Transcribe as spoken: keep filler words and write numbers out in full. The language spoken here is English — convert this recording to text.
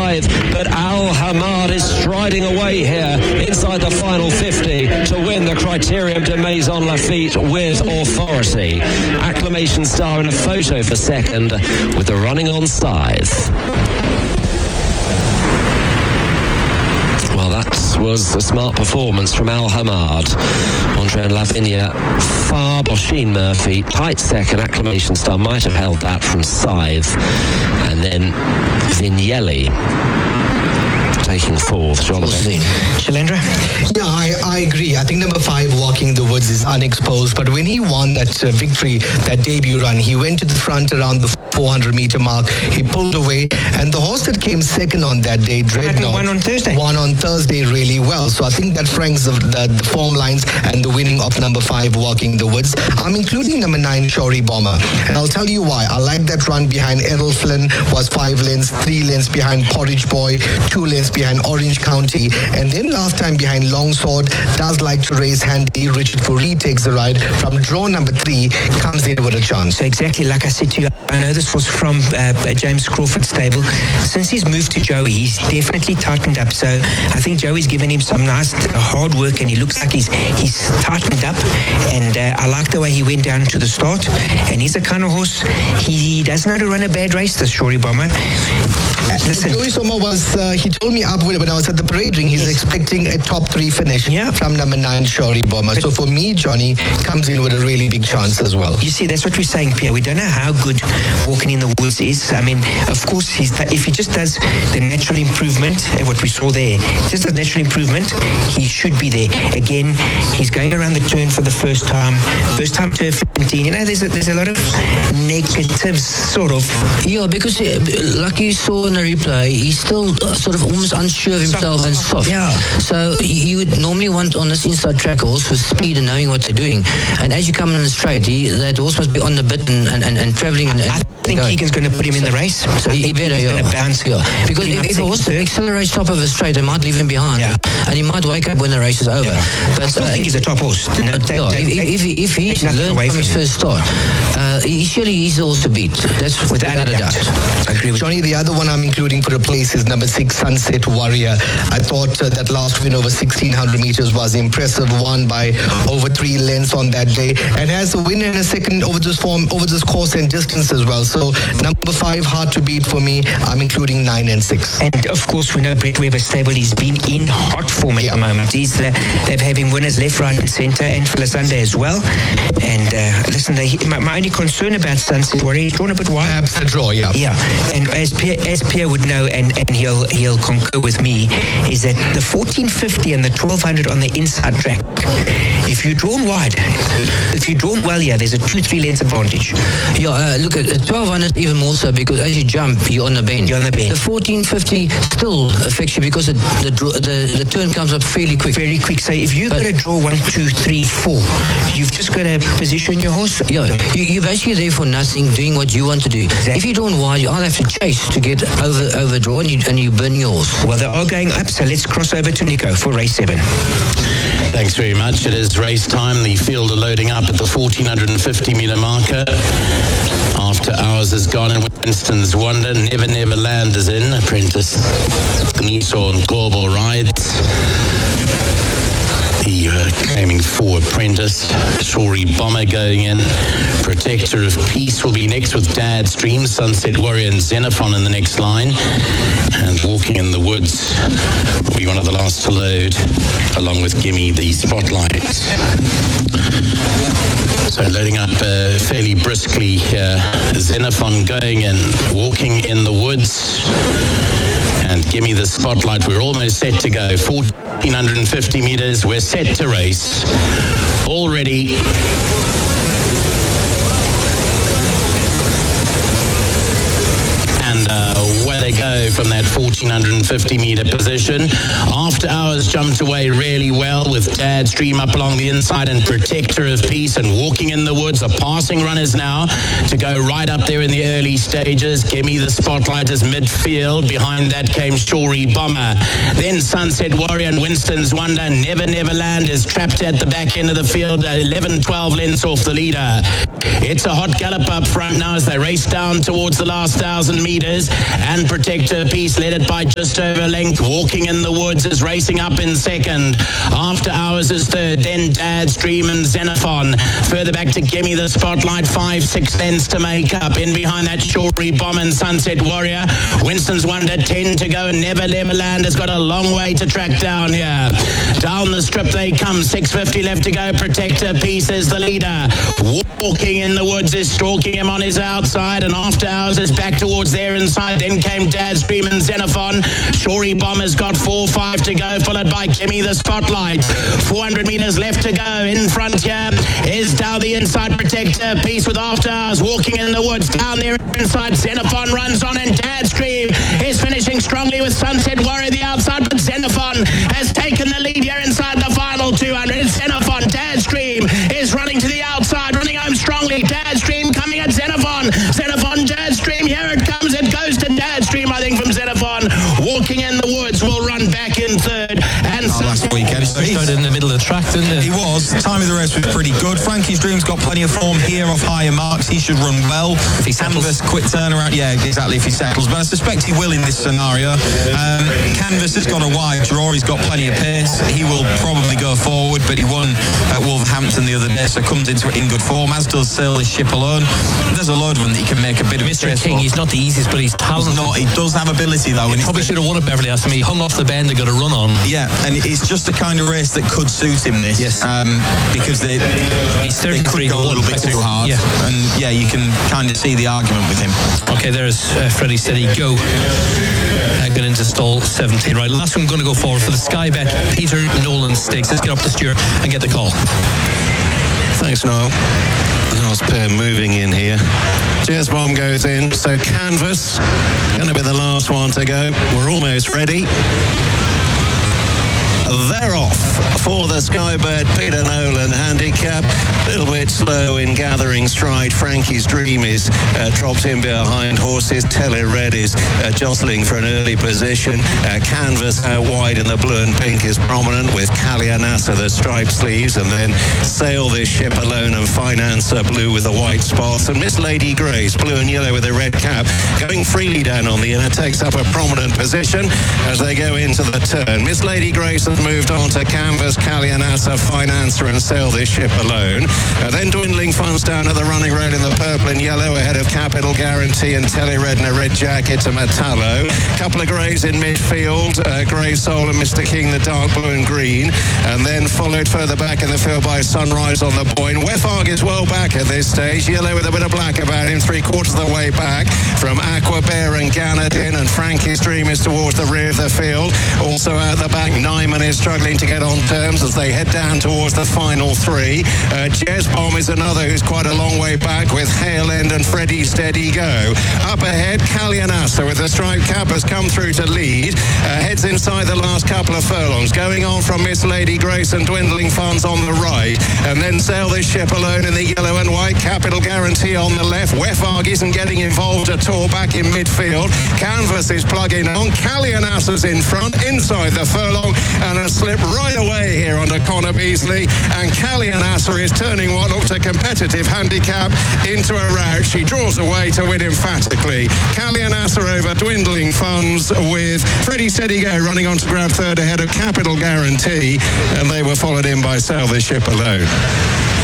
scythe, but Al Hamad is striding away here inside the final fifty to win the Criterium de Maison Lafitte with authority. Acclamation Star in a photo for second with the running on scythe. Well, that was a smart performance from Al Hamad. Andre and Lavinia, far Oisin Murphy, tight second. Acclamation Star might have held that from scythe. And then Vignelli taking fourth. Jonathan. Shailendra? Yeah, I, I agree. I think number five, Walking the Woods, is unexposed. But when he won that uh, victory, that debut run, he went to the front around the four hundred meter mark. He pulled away. And the horse that came second on that day, Dreadnought, won on Thursday. Won on Thursday really well. So I think that franks the, the, the form lines and the winning of number five, Walking the Woods. I'm including number nine, Shory Bomber. And I'll tell you why. I like that run behind Errol Flynn, was five lengths, three lengths behind Porridge Boy, two lengths behind Orange County, and then last time behind Longsword. Does like to race handy. Richard Fourie takes the ride from draw number three, comes in with a chance. So exactly like I said to you, I know this was from uh, James Crawford's stable. Since he's moved to Joey, he's definitely tightened up. So I think Joey's given him some nice uh, hard work, and he looks like he's he's tightened up. And uh, I like the way he went down to the start. And he's a kind of horse, he doesn't know to run a bad race, this Shory Bomber. Uh, listen, Joey Soma was, uh, he told me up when I was at the parade ring, he's yes. expecting a top three finish yeah. from number nine, Shory Bomber. But so for me, Johnny comes in with a really big chance as well. You see, that's what we're saying, Pierre. We don't know how good Walking in the Woods is. I mean, of course, he's if he just does the natural improvement, what we saw there, just the natural improvement, he should be there. Again, he's going around the turn for the first time. First time to fifteen. You know, there's a, there's a lot of negatives, sort of. Yeah, because uh, like you saw in the replay, he's still uh, sort of almost unsure of himself soft. and soft. Yeah. So you would normally want on this inside track a horse with speed and knowing what they're doing. And as you come in the straight, he, that horse must be on the bit and, and, and, and travelling. And, I think going. Keegan's going to put him in the race. So he better, he's yeah. going to bounce. Yeah. Because if, if a horse accelerates top of a straight, they might leave him behind. Yeah. And he might wake up when the race is over. Yeah. But I still uh, think he's a top horse. No, yeah, take, take, if, if, if he learned from his first start, uh, he surely he's also beat. That's without, without a doubt. doubt. I agree with Johnny, the other one I'm including for a place is number six, Sunset Warrior. I thought uh, that last win over sixteen hundred meters was impressive, won by over three lengths on that day, and has a win and a second over this form, over this course and distance as well. So number five, hard to beat for me. I'm including nine and six. And of course, we know Brett Weber's stable. He's been in hot form at yeah. the moment. He's uh, they're having winners left, right, and centre, and for Sunday as well. And uh, listen, they, my, my only concern about Sunset Warrior, he's drawn a bit wide. Perhaps a draw, yeah. Yeah, and as Pierre, as Pierre would know, and, and he'll he'll concur with me, is that the fourteen fifty and the twelve hundred on the inside track, if you're drawn wide, if you're drawn well here, there's a two, three lengths advantage. Yeah, uh, look at twelve hundred even more so, because as you jump, you're on the bend. You're on the bend. The fourteen fifty still affects you because the the, the, the turn comes up fairly quick. Very quick. So if you've got to draw one, two, three, four, you've just got to position your horse. Yeah, you, you're basically there for nothing, doing what you want to do. Exactly. If you're drawn wide, you either have to chase to get over overdrawn and you, and you burn your horse. Well, they are going up, so let's cross over to Nico for race seven. Thanks very much. It is race time. The field are loading up at the fourteen fifty metre marker. After hours has gone and Winston's Wonder, Never Never Land is in. Apprentice Nissan Global rides. The uh, claiming for Apprentice, Shory Bomber going in. Protector of Peace will be next with Dad's Dream, Sunset Warrior and Xenophon in the next line. And Walking in the Woods will be one of the last to load, along with Gimme the Spotlight. So loading up uh, fairly briskly here. Xenophon going in, Walking in the Woods. And Gimme the Spotlight. We're almost set to go. fourteen fifty meters. We're set to race. All ready. And uh, away they go from that fourteen fifty meter position. After Hours jumped away really well with Dad's Dream up along the inside and Protector of Peace and Walking in the Woods are passing runners now to go right up there in the early stages. Gimme the Spotlight is midfield. Behind that came Shory Bomber. Then Sunset Warrior and Winston's Wonder. Never Never Land is trapped at the back end of the field. eleven twelve lengths off the leader. It's a hot gallop up front now as they race down towards the last thousand meters. And Protector Protector Peace led it by just over length. Walking in the Woods is racing up in second. After Hours is third. Then Dad's Dream and Xenophon. Further back to Gimme the Spotlight. Five, six lengths to make up. In behind that Shorey Bomb and Sunset Warrior. Winston's Wonder, ten to go. Never Never Land has got a long way to track down here. Down the strip they come. six fifty left to go. Protector Peace is the leader. Walking in the Woods is stalking him on his outside, and After Hours is back towards their inside. Then came Dad's Dream and Xenophon. Shorey Bomb has got four five to go, followed by Gimme the Spotlight. four hundred metres left to go. In front here is down the inside Protector Peace with After Hours. Walking in the Woods down there inside. Xenophon runs on, and Dad's Dream is finishing strongly with Sunset Warrior the outside, but Xenophon has taken the lead here inside the final two hundred. Xenophon, Dad's Dream is running to the outside, running home strongly. Dad's Dream coming at Xenophon. Xenophon, Dad's Dream, here it comes. It goes to Dad's Dream, I think, from Xenophon. Walking in the Woods will run back in third. And oh, last weekend. He started in the middle of the track, didn't he? He was. The time of the race was pretty good. Frankie's Dream's got plenty of form here off higher marks. He should run well. If he settles. Canvas, quick turnaround. Yeah, exactly, if he settles. But I suspect he will in this scenario. Um, Canvas has got a wide draw. He's got plenty of pace. He will probably go forward, but he won at Wolverhampton the other day, so comes into it in good form, as does Sail This Ship Alone. There's a load of them that he can make a bit of Mister a King, for. he's not the easiest, but he's talented. He's not. He does have ability, though. He probably should have won at Beverly House. I mean, he hung off the bend and got a run on. Yeah, and it's just the kind of race that could suit him, this. Yes. Um, because they, he's they could go a little bit too hard. Yeah. And, yeah, you can kind of see the argument with him. Okay, there's uh, Freddie Steady Go. Uh, going into stall seventeen. Right, last one going to go forward for the Sky Bet Peter Nolan Stakes. Let's get up to Stuart and get the call. Thanks, Noel. Last pair moving in here. Jazz Bomb goes in, so Canvas going to be the last one to go. We're almost ready. They're off for the Skybird Peter Nolan handicap. A little bit slow in gathering stride. Frankie's Dream is uh, dropped in behind horses. Tele Red is uh, jostling for an early position. Uh, Canvas out wide in the blue and pink is prominent, with Kalianasa the striped sleeves, and then Sail This Ship Alone and Financer blue with the white spots, and Miss Lady Grace blue and yellow with a red cap going freely down on the inner, takes up a prominent position as they go into the turn. Miss Lady Grace has moved on to Canvas, Kalianasa, Financer and Sail This Ship Alone. Uh, then Dwindling Funds down at the running rail in the purple and yellow ahead of Capital Guarantee and Tele Red in a red jacket to Metallo. Couple of greys in midfield, uh, Grey Soul and Mister King the dark blue and green, and then followed further back in the field by Sunrise on the Boyne. Weffarg is well back at this stage, yellow with a bit of black about him, three quarters of the way back from Aqua Bear and Ganadin, and Frankie's Dream is towards the rear of the field. Also out the back, Nyman is struggling to get on terms as they head down towards the final three. Uh, Jez Bomb is another who's quite a long way back, with Hale End and Freddie Steady Go. Up ahead, Kalianasa with the striped cap has come through to lead. Uh, heads inside the last couple of furlongs, going on from Miss Lady Grace and Dwindling Funds on the right, and then Sail This Ship Alone in the yellow and white. Capital Guarantee on the left. Weffarg isn't getting involved at all back in midfield. Canvas is plugging on. Kalianasa's in front inside the furlong, and a slip right away here under Connor Beasley, and Kalianasa is turning what looked a competitive handicap into a rout. She draws away to win emphatically. Kalianasa over Dwindling Funds, with Freddie Steady Go running on to grab third ahead of Capital Guarantee, and they were followed in by Sail This Ship Alone.